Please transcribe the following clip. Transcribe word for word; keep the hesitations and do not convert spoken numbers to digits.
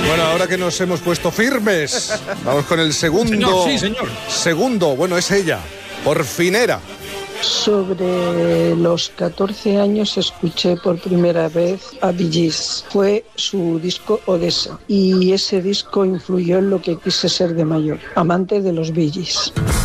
Bueno, ahora que nos hemos puesto firmes, vamos con el segundo. Señor, sí, señor. Segundo, bueno, es ella, por fin era. Sobre los catorce años escuché por primera vez a Bee Gees. Fue su disco Odessa y ese disco influyó en lo que quise ser de mayor, amante de los Bee Gees.